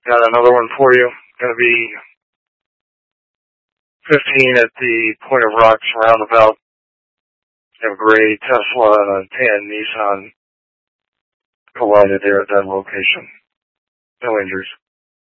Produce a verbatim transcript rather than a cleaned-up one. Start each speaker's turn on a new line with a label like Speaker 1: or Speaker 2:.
Speaker 1: Got another one for you. Going to be fifteen at the Point of Rocks roundabout. Have a gray Tesla and a tan Nissan collided there at that location. No injuries.